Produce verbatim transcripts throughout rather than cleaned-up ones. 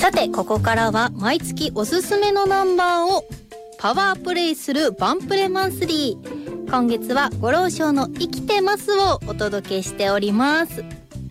さてここからは毎月おすすめのナンバーをパワープレイするバンプレマンスリー。今月は五郎賞の生きてますをお届けしております。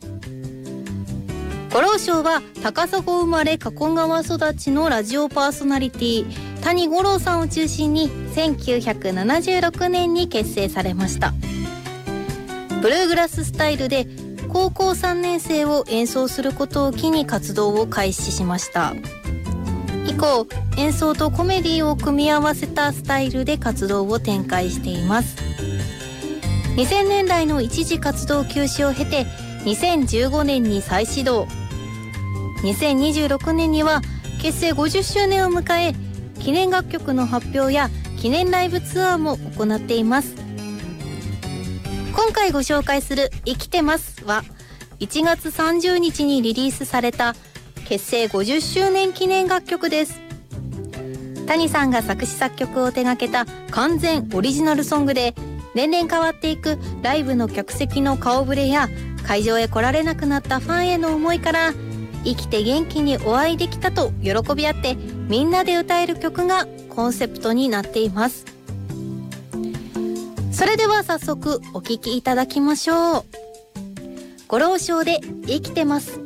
五郎賞は高砂生まれ加古川育ちのラジオパーソナリティ谷五郎さんを中心にせんきゅうひゃくななじゅうろくねんに結成されました。ブルーグラススタイルで高校さんねん生を演奏することを機に活動を開始しました。以降演奏とコメディを組み合わせたスタイルで活動を展開しています。にせんねんだいの一時活動休止を経てにせんじゅうごねんに再始動。にせんにじゅうろくねんには結成ごじゅっしゅうねんを迎え記念楽曲の発表や記念ライブツアーも行っています。今回ご紹介する生きてますはいちがつさんじゅうにちにリリースされた結成ごじゅっしゅうねん記念楽曲です。谷さんが作詞作曲を手掛けた完全オリジナルソングで年々変わっていくライブの客席の顔ぶれや会場へ来られなくなったファンへの思いから生きて元気にお会いできたと喜び合ってみんなで歌える曲がコンセプトになっています。それでは早速お聴きいただきましょう。五郎賞で生きてます。